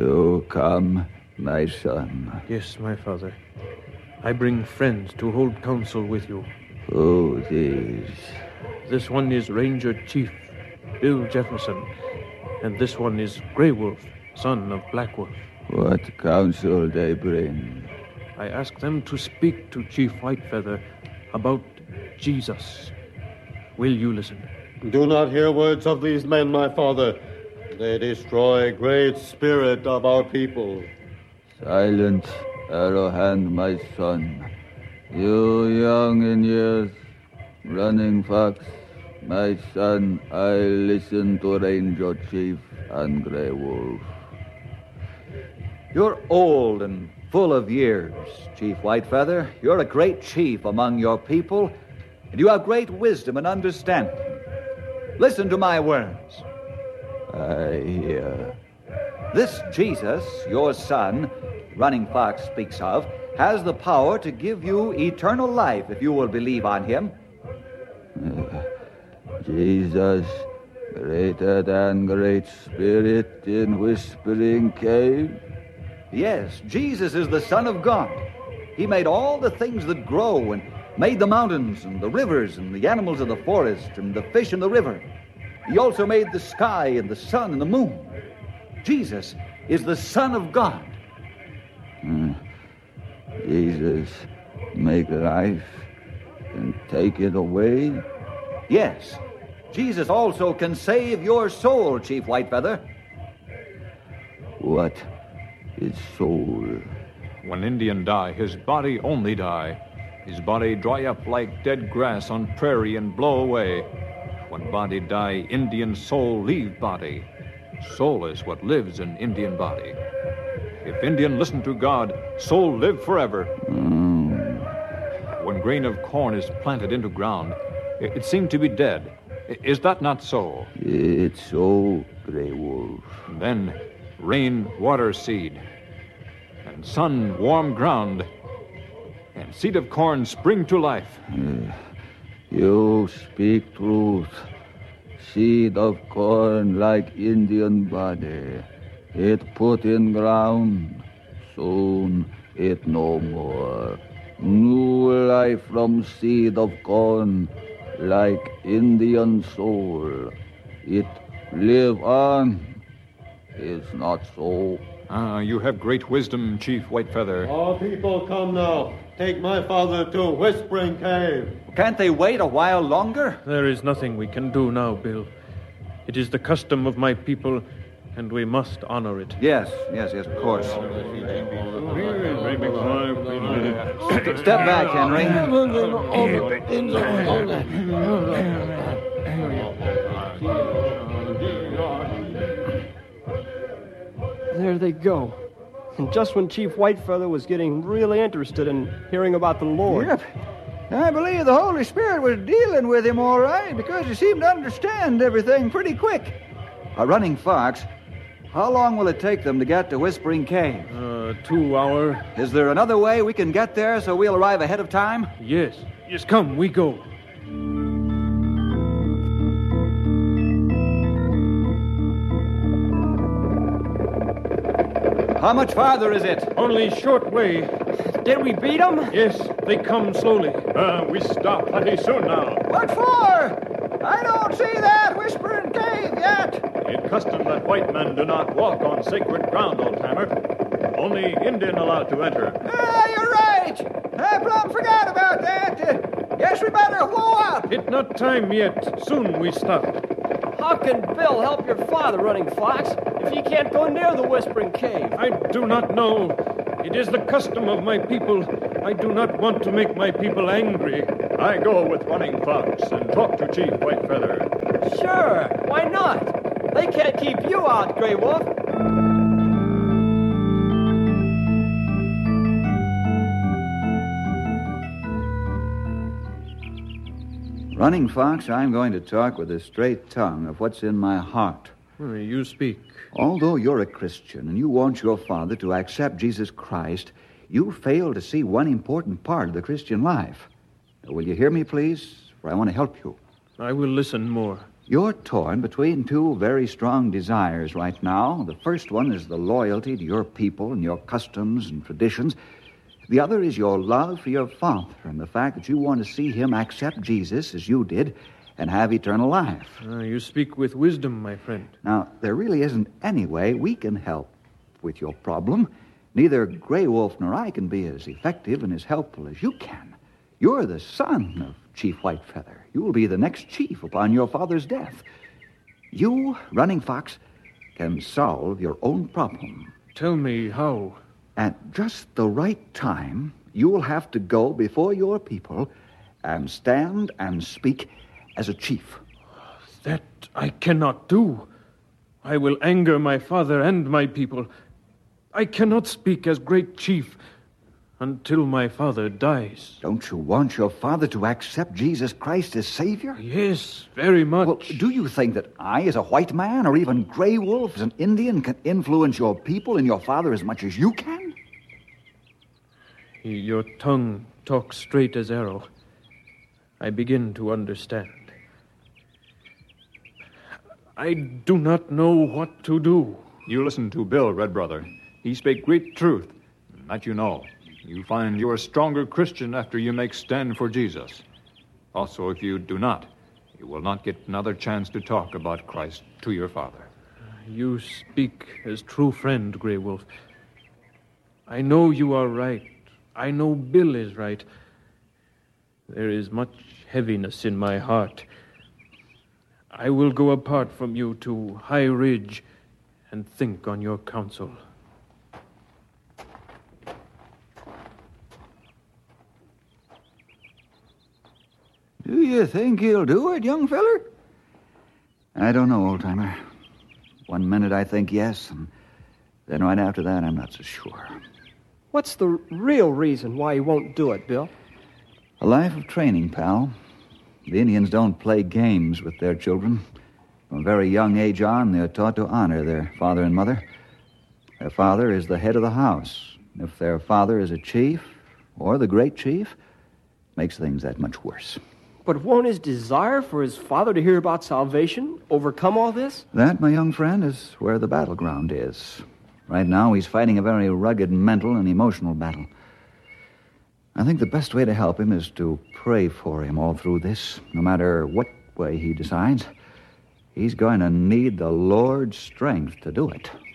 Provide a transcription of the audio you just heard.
You come, my son. Yes, my father. I bring friends to hold counsel with you. Who these? This one is Ranger Chief Bill Jefferson, and this one is Grey Wolf, son of Black Wolf. What counsel they bring? I ask them to speak to Chief Whitefeather about Jesus. Will you listen? Do not hear words of these men, my father. They destroy great spirit of our people. Silence, Arrowhand, my son. You young in years, Running Fox, my son, I listen to Ranger Chief and Grey Wolf. You're old and full of years, Chief Whitefeather. You're a great chief among your people, and you have great wisdom and understanding. Listen to my words. I hear. This Jesus, your son, Running Fox speaks of, has the power to give you eternal life if you will believe on him. Jesus, greater than Great Spirit in Whispering Cave? Yes, Jesus is the Son of God. He made all the things that grow and made the mountains and the rivers and the animals of the forest and the fish in the river. He also made the sky and the sun and the moon. Jesus is the Son of God. Jesus make life and take it away? Yes. Jesus also can save your soul, Chief Whitefeather. What is soul? When Indian die, his body only die. His body dry up like dead grass on prairie and blow away. When body die, Indian soul leave body. Soul is what lives in Indian body. If Indian listen to God, soul live forever. When grain of corn is planted into ground, it seemed to be dead. Is that not so? It's so, Grey Wolf. Then rain water seed, and sun warm ground, and seed of corn spring to life. You speak truth. Seed of corn like Indian body. It put in ground. Soon it no more. New life from seed of corn like Indian soul. It live on. It's not so. You have great wisdom, Chief Whitefeather. All people come now. Take my father to Whispering Cave. Can't they wait a while longer? There is nothing we can do now, Bill. It is the custom of my people, and we must honor it. Yes, of course. Step back, Henry. There they go. And just when Chief Whitefeather was getting really interested in hearing about the Lord. Yep. I believe the Holy Spirit was dealing with him all right because he seemed to understand everything pretty quick. Running Fox, how long will it take them to get to Whispering Cave? 2 hours. Is there another way we can get there so we'll arrive ahead of time? Yes, come, we go. How much farther is it? Only short way. Did we beat them? Yes, they come slowly. We stop plenty soon now. What for? I don't see that Whispering Cave yet. It's custom that white men do not walk on sacred ground, old-timer. Only Indian allowed to enter. You're right. I plumb forgot about that. Guess we better whoa up. It's not time yet. Soon we stop. How can Bill help your father, Running Fox, if he can't go near the Whispering Cave? I do not know. It is the custom of my people. I do not want to make my people angry. I go with Running Fox and talk to Chief Whitefeather. Sure, why not? They can't keep you out, Grey Wolf. Running Fox, I'm going to talk with a straight tongue of what's in my heart. You speak. Although you're a Christian and you want your father to accept Jesus Christ, you fail to see one important part of the Christian life. Will you hear me, please? For I want to help you. I will listen more. You're torn between two very strong desires right now. The first one is the loyalty to your people and your customs and traditions. The other is your love for your father and the fact that you want to see him accept Jesus as you did and have eternal life. You speak with wisdom, my friend. Now, there really isn't any way we can help with your problem. Neither Grey Wolf nor I can be as effective and as helpful as you can. You're the son of Chief Whitefeather. You will be the next chief upon your father's death. You, Running Fox, can solve your own problem. Tell me how. At just the right time, you will have to go before your people and stand and speak as a chief. That I cannot do. I will anger my father and my people. I cannot speak as great chief until my father dies. Don't you want your father to accept Jesus Christ as Savior? Yes, very much. Well, do you think that I, as a white man, or even Grey Wolf, as an Indian, can influence your people and your father as much as you can? Your tongue talks straight as arrow. I begin to understand. I do not know what to do. You listen to Bill, Red Brother. He spake great truth, and that you know. You find you are a stronger Christian after you make stand for Jesus. Also, if you do not, you will not get another chance to talk about Christ to your father. You speak as true friend, Grey Wolf. I know you are right. I know Bill is right. There is much heaviness in my heart. I will go apart from you to High Ridge and think on your counsel. Do you think he'll do it, young feller? I don't know, old-timer. One minute I think yes, and then right after that I'm not so sure. What's the real reason why he won't do it, Bill? A life of training, pal. The Indians don't play games with their children. From a very young age on, they're taught to honor their father and mother. Their father is the head of the house. If their father is a chief, or the great chief, it makes things that much worse. But won't his desire for his father to hear about salvation overcome all this? That, my young friend, is where the battleground is. Right now, he's fighting a very rugged mental and emotional battle. I think the best way to help him is to pray for him all through this, no matter what way he decides. He's going to need the Lord's strength to do it.